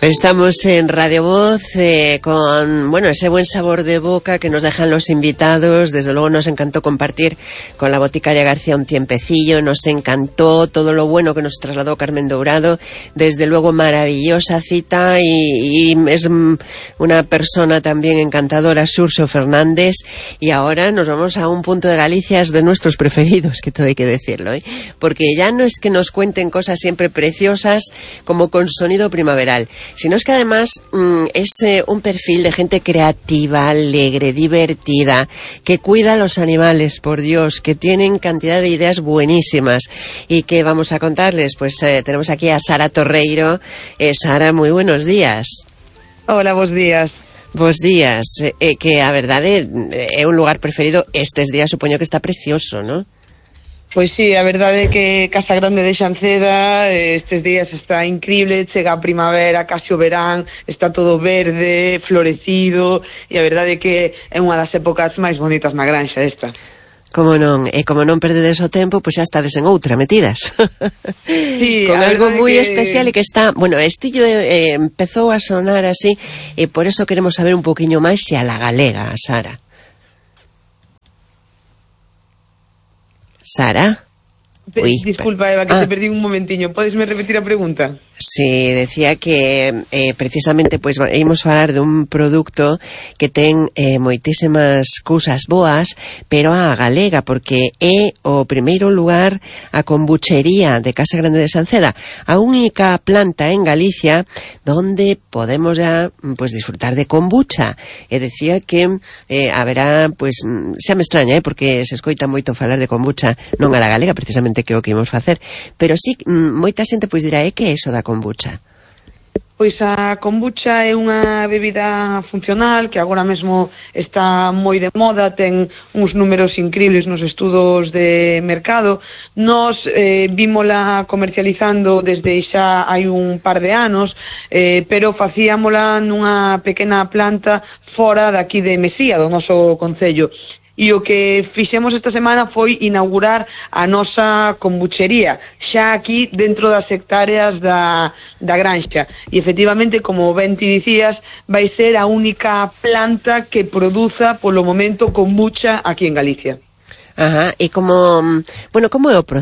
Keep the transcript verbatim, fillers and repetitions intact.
Estamos en Radio Voz eh, con, bueno, ese buen sabor de boca que nos dejan los invitados. Desde luego nos encantó compartir con la boticaria García un tiempecillo, nos encantó todo lo bueno que nos trasladó Carmen Dourado. Desde luego maravillosa cita y, y es una persona también encantadora, Xurxo Fernández. Y ahora nos vamos a un punto de Galicia, es de nuestros preferidos, que todo hay que decirlo, ¿eh? Porque ya no es que nos cuenten cosas siempre preciosas como con sonido primaveral, sino es que además mmm, es eh, un perfil de gente creativa, alegre, divertida, que cuida a los animales, por Dios, que tienen cantidad de ideas buenísimas y que vamos a contarles. Pues eh, tenemos aquí a Sara Torreiro. Eh, Sara, muy buenos días. Hola, bons días. Bos días. Eh, que a verdade é un lugar preferido estes días, supoño que está precioso, ¿no? Pois sí, a verdade é que Casa Grande de Xanceda estes días está increíble, chega a primavera, casi o verán, está todo verde, florecido, e a verdade é que é unha das épocas máis bonitas na granxa esta. Como non, e como non perdedes o tempo, pois xa estades en outra metidas. Sí, con algo moi que... especial e que está, bueno, estillo eh, empezou a sonar así, e por eso queremos saber un poquinho máis se a la galega, Sara. Sara? Uy, Disculpa, Eva, que ah. te perdí un momentiño. ¿Podesme repetir a pregunta? Sí, decía que eh, precisamente pois pues, ímos falar dun produto que ten eh, moitísimas cousas boas, pero a galega, porque é o primeiro lugar a kombuchería de Casa Grande de Xanceda, a única planta en Galicia donde podemos ya pues disfrutar de kombucha. E decía que eh, haberá, pues, xa me extraña, eh, porque se escoita moito falar de kombucha, non a la galega, precisamente que o que imos facer, pero sí, moita xente pois dirá, é que é iso da kombucha? Pois a kombucha é unha bebida funcional que agora mesmo está moi de moda, ten uns números increíbles nos estudos de mercado. Nos eh, vímola comercializando desde xa hai un par de anos, eh, pero facíamola nunha pequena planta fora daqui de Mesía, do noso concello. E o que fixemos esta semana foi inaugurar a nosa kombuchería, xa aquí dentro das hectáreas da, da granxa. E efectivamente, como ben ti dicías, vai ser a única planta que produza polo momento kombucha aquí en Galicia. Ajá, e como, bueno, como é o, pro,